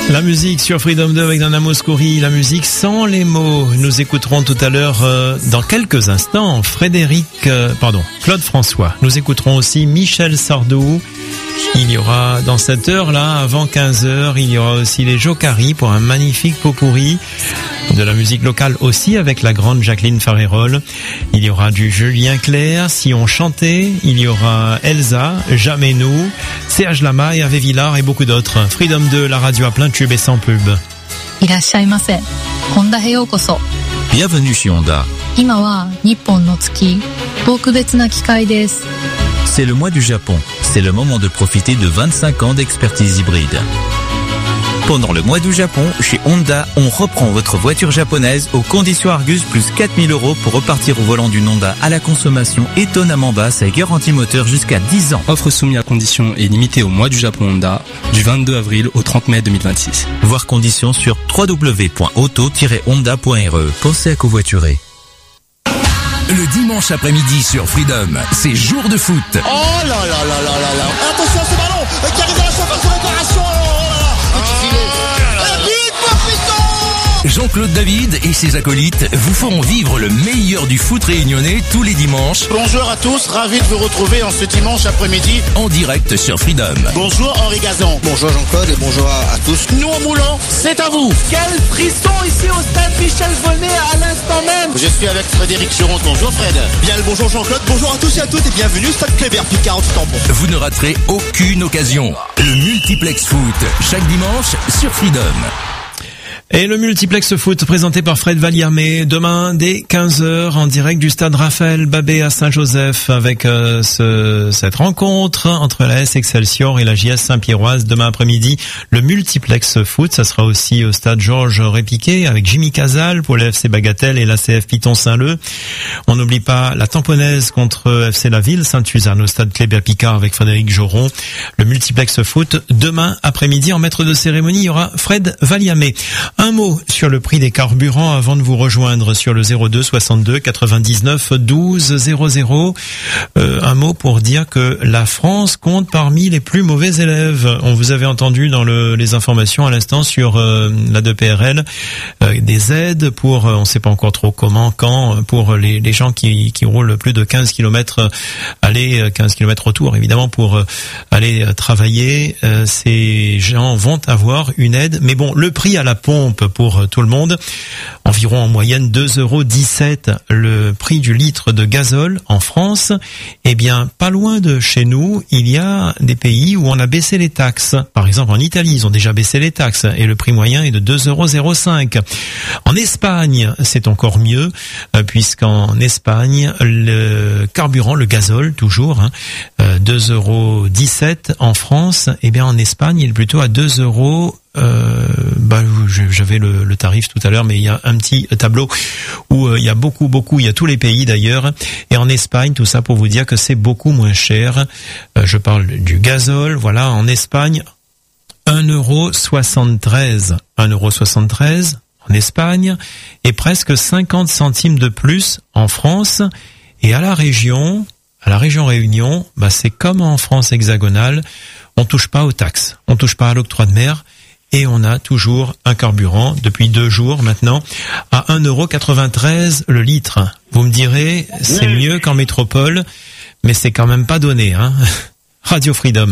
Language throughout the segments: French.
La musique sur Freedom 2 avec Nana Mouskouri, la musique sans les mots. Nous écouterons tout à l'heure, dans quelques instants, Claude François. Nous écouterons aussi Michel Sardou. Il y aura dans cette heure-là, avant 15h, il y aura aussi les Jokari pour un magnifique pot pourri. De la musique locale aussi avec la grande Jacqueline Farérol. Il y aura du Julien Clerc, Si on chantait. Il y aura Elsa, Jamais nous, Serge Lama, Hervé Villard et beaucoup d'autres. Freedom 2, la radio à plein de tubes et sans pub. Bienvenue chez Honda. C'est le mois du Japon. C'est le moment de profiter de 25 ans d'expertise hybride. Pendant le mois du Japon, chez Honda, on reprend votre voiture japonaise aux conditions Argus plus 4000 € pour repartir au volant d'une Honda à la consommation étonnamment basse avec garantie moteur jusqu'à 10 ans. Offre soumise à conditions et limitée au mois du Japon Honda du 22 avril au 30 mai 2026. Voir conditions sur www.auto-honda.re. Pensez à covoiturer. Le dimanche après-midi sur Freedom, c'est jour de foot. Oh là là là là là là là. Attention ce ballon qui arrive dans la surface de réparation. Jean-Claude David et ses acolytes vous feront vivre le meilleur du foot réunionnais tous les dimanches. Bonjour à tous, ravi de vous retrouver en ce dimanche après-midi. En direct sur Freedom. Bonjour Henri Gazan. Bonjour Jean-Claude et bonjour à tous. Nous au Moulin, c'est à vous. Quel frisson ici au stade Michel Bonnet à l'instant même. Je suis avec Frédéric Churon. Bonjour Fred. Bien le bonjour Jean-Claude, bonjour à tous et à toutes et bienvenue au stade Kléber Picard en Tampon. Vous ne raterez aucune occasion. Le multiplex foot, chaque dimanche sur Freedom. Et le multiplex foot présenté par Fred Valliamé demain dès 15h en direct du stade Raphaël Babé à Saint-Joseph avec cette rencontre entre la S Excelsior et la JS Saint-Pierroise demain après-midi. Le multiplex foot, ça sera aussi au stade Georges Répiquet avec Jimmy Casal pour le FC Bagatelle et l'ACF Piton Saint-Leu. On n'oublie pas la Tamponnaise contre FC La Ville Sainte-Suzanne au stade Kléber-Picard avec Frédéric Joron. Le multiplex foot demain après-midi en maître de cérémonie, il y aura Fred Valliamé. Un mot sur le prix des carburants avant de vous rejoindre sur le 02 62 99 12 00. Un mot pour dire que la France compte parmi les plus mauvais élèves. On vous avait entendu dans les informations à l'instant sur la 2PRL, des aides pour, on ne sait pas encore trop comment, quand, pour les gens qui roulent plus de 15 km aller, 15 km retour évidemment pour aller travailler. Ces gens vont avoir une aide. Mais bon, le prix à la pompe pour tout le monde, environ en moyenne 2,17 € le prix du litre de gazole en France. Eh bien, pas loin de chez nous, il y a des pays où on a baissé les taxes. Par exemple, en Italie, ils ont déjà baissé les taxes et le prix moyen est de 2,05 €. En Espagne, c'est encore mieux, puisqu'en Espagne, le carburant, le gazole, toujours, 2,17 € en France. Eh bien, en Espagne, il est plutôt à 2 €. J'avais le tarif tout à l'heure, mais il y a un petit tableau où il y a beaucoup, il y a tous les pays d'ailleurs. Et en Espagne, tout ça pour vous dire que c'est beaucoup moins cher. Je parle du gazole, voilà, en Espagne, 1,73 €. 1,73 € en Espagne et presque 50 centimes de plus en France. Et à la région Réunion, c'est comme en France hexagonale, on touche pas aux taxes, on touche pas à l'octroi de mer. Et on a toujours un carburant, depuis 2 jours maintenant, à 1,93 € le litre. Vous me direz, c'est mieux qu'en métropole, mais c'est quand même pas donné, hein. Radio Freedom.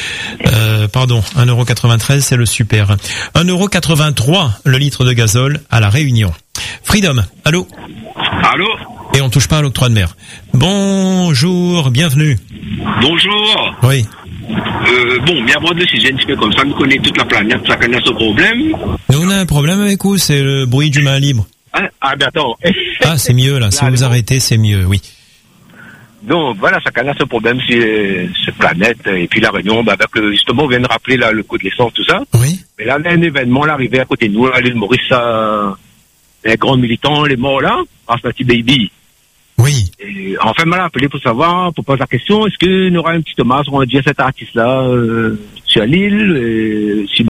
1,93 € c'est le super. 1,83 € le litre de gazole à La Réunion. Freedom, allô? Allô? Et on touche pas à l'octroi de mer. Bonjour, bienvenue. Bonjour. Oui. Bien bon, si j'ai un petit peu comme ça, me connaît toute la planète, ça connaît ce problème. Nous, on a un problème avec vous, c'est le bruit du main libre. D'accord. Ah, c'est mieux, là. Si vous arrêtez, c'est mieux, oui. Donc, voilà, ça connaît ce problème sur cette planète. Et puis, la Réunion, justement, on vient de rappeler, là, le coût de l'essence, tout ça. Oui. Mais là, il y a un événement, là, arrivé à côté de nous, à l'île Maurice, les grands militants, les morts, là, Asnati Baby. Oui. Et enfin, m'a appelé pour savoir, pour poser la question, est-ce qu'il y aura un petit hommage rendu à cet artiste-là sur l'île, si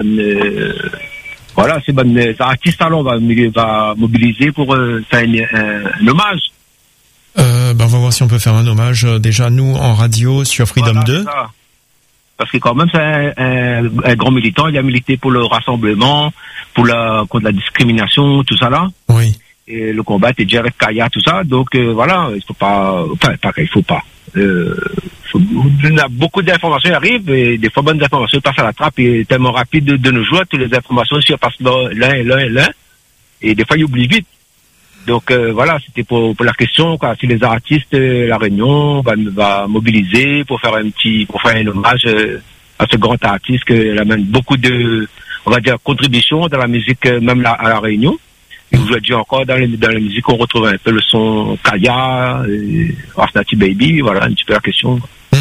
cet artiste-là, on va mobiliser pour faire un hommage. On va voir si on peut faire un hommage déjà nous en radio sur Freedom 2. parce que quand même c'est un grand militant. Il a milité pour le rassemblement, contre la discrimination, tout ça là. Oui. Et le combat était déjà avec Kaya, tout ça. Donc voilà, il faut pas, enfin pas qu'il faut pas. Il y a beaucoup d'informations qui arrivent et des fois bonnes informations passent à la trappe et tellement rapide de nos jours, toutes les informations surpassent l'un et des fois ils oublient vite. Donc voilà, c'était pour la question quoi. Si les artistes La Réunion va mobiliser pour faire un hommage à ce grand artiste qui amène beaucoup de, on va dire, contributions dans la musique même à La Réunion. Et aujourd'hui encore dans la musique on retrouve un peu le son Kaya, Rasnati Baby, voilà un petit peu la question.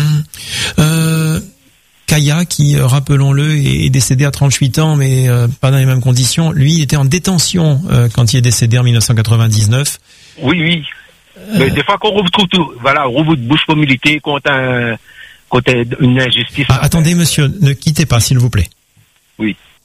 Kaya, qui, rappelons-le, est décédé à 38 ans, mais pas dans les mêmes conditions. Lui, il était en détention quand il est décédé en 1999. Oui. Mais des fois qu'on retrouve tout, voilà, on rouvre de bouche pour militer contre une injustice. Attendez, monsieur, ne quittez pas, s'il vous plaît. Oui.